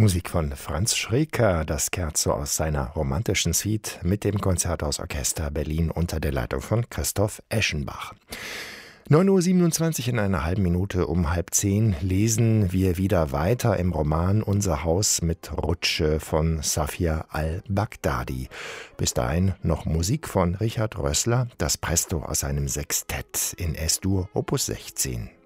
Musik von Franz Schreker, das Scherzo aus seiner romantischen Suite mit dem Konzerthausorchester Berlin unter der Leitung von Christoph Eschenbach. 9:27 Uhr in einer halben Minute um 9:30 lesen wir wieder weiter im Roman Unser Haus mit Rutsche von Safia al-Baghdadi. Bis dahin noch Musik von Richard Rössler, das Presto aus seinem Sextett in S-Dur Opus 16.